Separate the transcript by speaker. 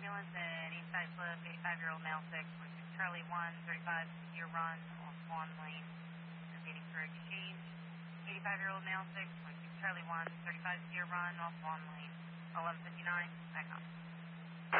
Speaker 1: ambulance at Eastside Flip, 85-year-old male 6, 46 Charlie 1, 35 year run off Swan Lane. Repeating for exchange. 85-year-old male 6, 46 Charlie 1, 35 year run off Swan Lane. 11:59, back up.